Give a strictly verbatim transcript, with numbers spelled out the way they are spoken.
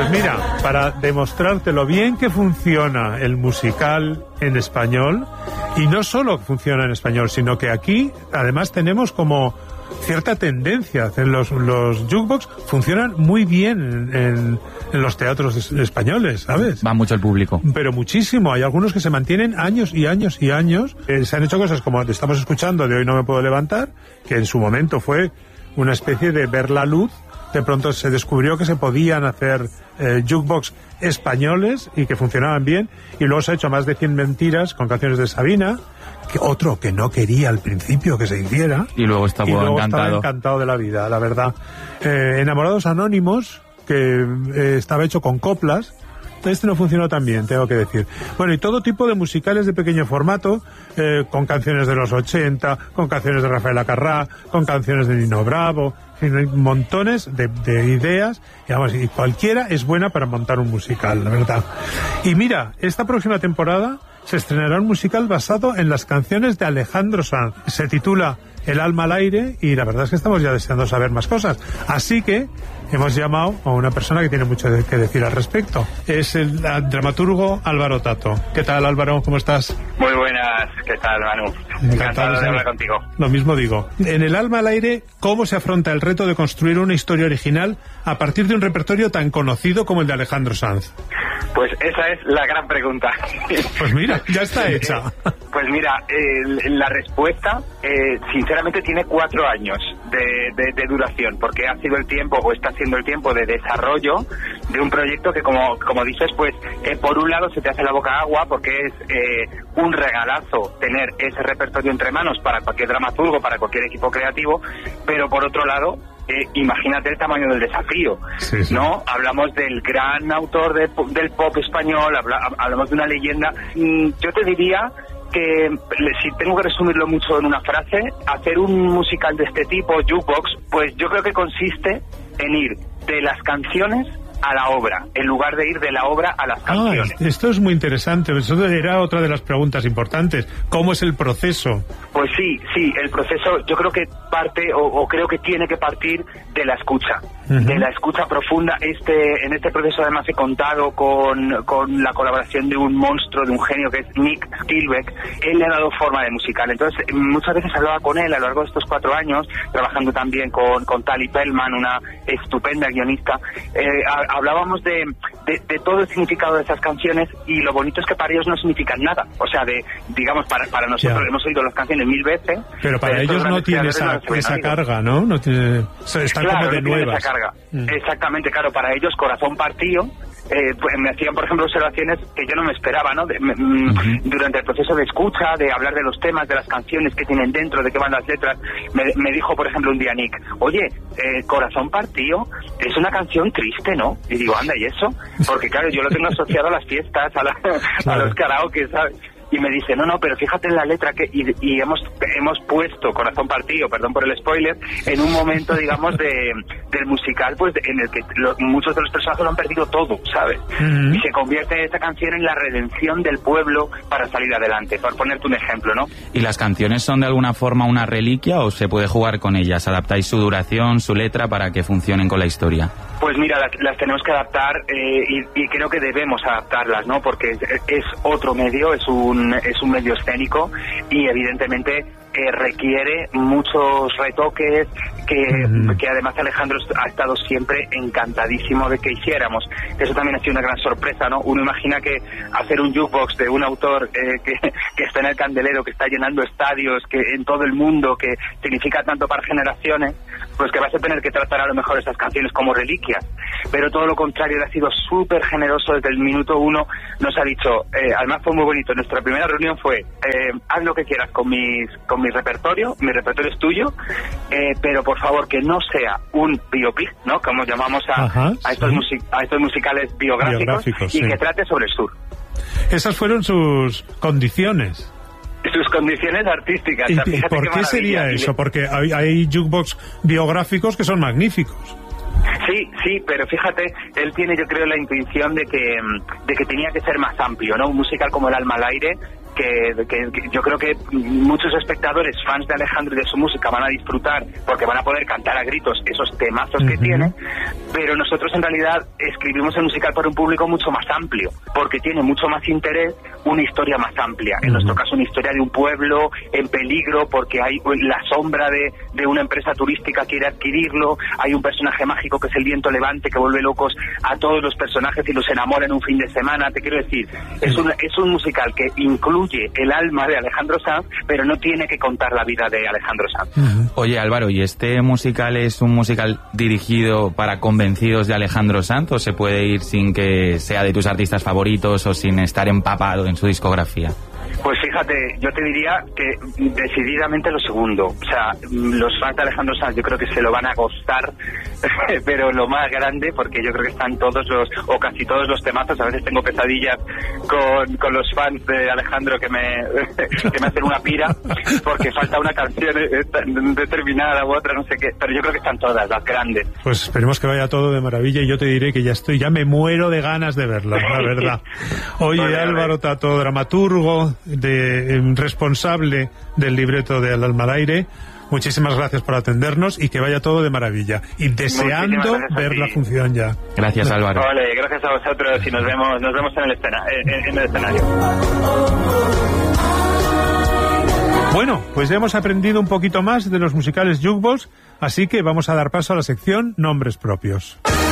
mira, para demostrarte lo bien que funciona el musical en español, y no solo funciona en español, sino que aquí además tenemos como cierta tendencia. Los, los jukebox funcionan muy bien en, en, en los teatros españoles, ¿sabes? Va mucho el público. Pero muchísimo. Hay algunos que se mantienen años y años y años. Eh, se han hecho cosas como estamos escuchando de Hoy no me puedo levantar, que en su momento fue una especie de ver la luz. De pronto se descubrió que se podían hacer eh, jukebox españoles y que funcionaban bien, y luego se ha hecho Más de cien mentiras con canciones de Sabina, que otro que no quería al principio que se hiciera, y luego estaba, y luego encantado. estaba encantado de la vida, la verdad. Eh, Enamorados Anónimos, que eh, estaba hecho con coplas. Este no funcionó tan bien, tengo que decir. Bueno, y todo tipo de musicales de pequeño formato, eh, con canciones de los ochenta, con canciones de Rafael Acarrá, con canciones de Nino Bravo. En fin, hay montones de, de ideas, y, vamos, y cualquiera es buena para montar un musical, la verdad. Y mira, esta próxima temporada se estrenará un musical basado en las canciones de Alejandro Sanz. Se titula El alma al aire, y la verdad es que estamos ya deseando saber más cosas. Así que hemos llamado a una persona que tiene mucho que decir al respecto. Es el dramaturgo Álvaro Tato. ¿Qué tal, Álvaro? ¿Cómo estás? Muy buenas. ¿Qué tal, Manu? Encantado, Encantado de hablar contigo. Lo mismo digo. En El alma al aire, ¿cómo se afronta el reto de construir una historia original a partir de un repertorio tan conocido como el de Alejandro Sanz? Pues esa es la gran pregunta. Pues mira, ya está hecha. Pues mira, eh, la respuesta, eh, sinceramente, tiene cuatro años de, de, de duración, porque ha sido el tiempo, o está siendo el tiempo de desarrollo de un proyecto que, como, como dices, pues eh, por un lado se te hace la boca agua, porque es eh, un regalazo tener ese repertorio entre manos para cualquier dramaturgo, para cualquier equipo creativo, pero por otro lado, Eh, imagínate el tamaño del desafío, sí, sí. ¿no? Hablamos del gran autor de, del pop español, habla, hablamos de una leyenda. Mm, yo te diría que, si tengo que resumirlo mucho en una frase, hacer un musical de este tipo, jukebox, pues yo creo que consiste en ir de las canciones a la obra, en lugar de ir de la obra a las canciones. Ah, esto es muy interesante. Eso era otra de las preguntas importantes. ¿Cómo es el proceso? Pues sí, sí, el proceso yo creo que parte, o, o creo que tiene que partir de la escucha, uh-huh. de la escucha profunda. Este, en este proceso además he contado con, con la colaboración de un monstruo, de un genio que es Nick Skilbeck. Él le ha dado forma de musical. Entonces, muchas veces hablaba con él a lo largo de estos cuatro años, trabajando también con, con Tali Pellman, una estupenda guionista. Eh, hablábamos de, de, de todo el significado de esas canciones, y lo bonito es que para ellos no significan nada. O sea, de digamos, para, para nosotros yeah. hemos oído las canciones mil veces. Pero para ellos no tiene esa, esa carga, ¿no? no tiene, están claro, como de no tiene nuevas. Esa carga. Mm. Exactamente, claro, para ellos Corazón Partido. Eh, pues me hacían, por ejemplo, observaciones que yo no me esperaba, ¿no? De, m- uh-huh. Durante el proceso de escucha, de hablar de los temas, de las canciones que tienen dentro, de qué van las letras, me, me dijo, por ejemplo, un día Nick, oye, eh, Corazón Partido es una canción triste, ¿no? Y digo, anda, ¿y eso? Porque claro, yo lo tengo asociado a las fiestas, a, la, claro. a los karaoke, ¿sabes? Y me dice, no, no, pero fíjate en la letra que y, y hemos hemos puesto Corazón Partido, perdón por el spoiler, en un momento, digamos, de del musical, pues en el que lo, muchos de los personajes lo han perdido todo, ¿sabes? Uh-huh. Y se convierte esta canción en la redención del pueblo para salir adelante, por ponerte un ejemplo, ¿no? ¿Y las canciones son de alguna forma una reliquia o se puede jugar con ellas? ¿Adaptáis su duración, su letra para que funcionen con la historia? Pues mira, las, las tenemos que adaptar eh, y, y creo que debemos adaptarlas, ¿no? Porque es, es otro medio, es un es un medio escénico, y evidentemente eh, requiere muchos retoques que, mm. que además Alejandro ha estado siempre encantadísimo de que hiciéramos. Eso también ha sido una gran sorpresa, ¿no? Uno imagina que hacer un jukebox de un autor eh, que, que está en el candelero, que está llenando estadios, que en todo el mundo, que significa tanto para generaciones, pues que vas a tener que tratar a lo mejor estas canciones como reliquias. Pero todo lo contrario, él ha sido súper generoso desde el minuto uno. Nos ha dicho, eh, además fue muy bonito, nuestra primera reunión fue, eh, haz lo que quieras con mis con mi repertorio, mi repertorio es tuyo, eh, pero por favor que no sea un biopic, ¿no? Como llamamos a, Ajá, a, estos, sí. music, a estos musicales biográficos, biográficos y sí. que trate sobre el sur. Esas fueron sus condiciones. Sus condiciones artísticas. ¿Y, o sea, ¿y por qué, qué sería eso? Porque hay, hay jukebox biográficos que son magníficos. Sí, sí, pero fíjate, él tiene, yo creo, la intuición de que de que tenía que ser más amplio, ¿no? Un musical como El alma al aire que, que, que yo creo que muchos espectadores, fans de Alejandro y de su música, van a disfrutar porque van a poder cantar a gritos esos temazos uh-huh. que tiene, pero nosotros en realidad escribimos el musical para un público mucho más amplio, porque tiene mucho más interés una historia más amplia. En uh-huh. nuestro caso, una historia de un pueblo en peligro porque hay la sombra de, de una empresa turística que quiere adquirirlo, hay un personaje mágico que es el viento levante que vuelve locos a todos los personajes y los enamora en un fin de semana. Te quiero decir, es un, es un musical que incluye el alma de Alejandro Sanz, pero no tiene que contar la vida de Alejandro Sanz. Uh-huh. Oye, Álvaro, ¿y este musical es un musical dirigido para convencidos de Alejandro Sanz o se puede ir sin que sea de tus artistas favoritos o sin estar empapado en su discografía? Pues fíjate, yo te diría que decididamente lo segundo. O sea, los fans de Alejandro Sanz yo creo que se lo van a gustar, pero lo más grande, porque yo creo que están todos los, o casi todos los temazos. A veces tengo pesadillas con, con los fans de Alejandro que me, que me hacen una pira, porque falta una canción determinada u otra, no sé qué. Pero yo creo que están todas, las grandes. Pues esperemos que vaya todo de maravilla y yo te diré que ya estoy, ya me muero de ganas de verla, la verdad. Oye, vale, Álvaro Tato, dramaturgo, de eh, responsable del libreto de Al alma al aire, muchísimas gracias por atendernos y que vaya todo de maravilla y deseando ver la función ya. Gracias, Álvaro. Vale, gracias a vosotros y nos vemos nos vemos en el, escena, en, en el escenario. Bueno, pues ya hemos aprendido un poquito más de los musicales Jukebox, así que vamos a dar paso a la sección Nombres Propios.